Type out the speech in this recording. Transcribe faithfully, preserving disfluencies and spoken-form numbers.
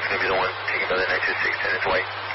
going to be the one taken by the nine two six ten. It's white.